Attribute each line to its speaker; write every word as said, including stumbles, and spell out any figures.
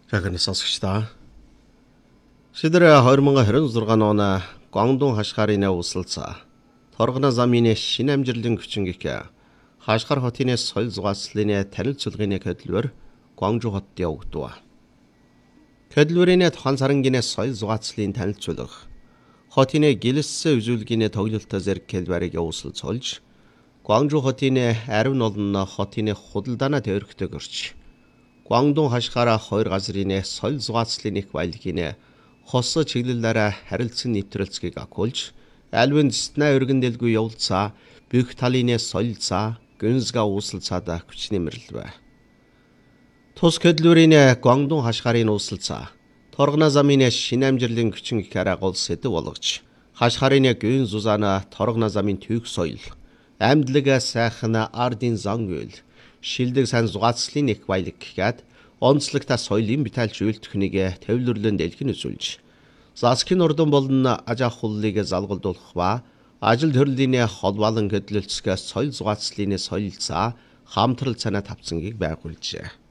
Speaker 1: Захын сонсогчдоо. Шидэрэ хоёр мың двадцать шесть оны Гуандун хашгарын үүсэлцээ. Торгона замын шинэ амжилтын хүчингик хашгар хотын соёл зугаацлын танилцуулгын хөдөлгөөр Гуанчжоу хотод явагдав. Хөдөлгөөрийн тухайн сарангийн соёл зугаацлын танилцуулга хотын гэлэссэн үзүүлгийн тоглолтоо зэрэг хэлбэрийг үүсэлцүүлж Гуанчжоу хотын ариун олон хотын худалдаана төвөрхтэй гэрч Гуандун хашгаараа хоёр газрын соёл зугаацлын их баялагын хос чиглэлээр харилцан нэвтрэлцгийг агуулж альвын дэстнэ өргөн дэлгүй явуулцаа бүх талын соёлцаа гүнзга үүсэлцаада хүч нэмэрлэв. Тус хөдөлгөөрийн Гуандун хашгарын үүсэлцаа торгона замын шинэ амжилтын хүчин их арга сэдэв болгож хашгарын гүн зузаана торгона замын түүх соёл амьдлаг сайхан ардын зангуул шилдэг сан зугаацлын их баялаг гэхэд онцлогтой соёлын биталж үйлдвэхнийг төвлөрлөн дэлгэн үзүүлж засгийн урдан болон аж ахуйлыг залгуулдуулах ба ажил төрлийн холбоолон хөдөлгөлцгөөс соёл зугаацлын соёлцаа хамтрал цанаа тавцангийг байгуулжээ.